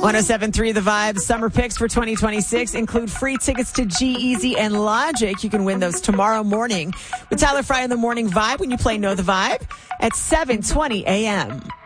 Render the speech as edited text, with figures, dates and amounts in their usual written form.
107.3 The Vibe. Summer picks for 2026 include free tickets to G-Eazy and Logic. You can win those tomorrow morning with Tyler Fry in the Morning Vibe when you play Know the Vibe at 7:20 a.m.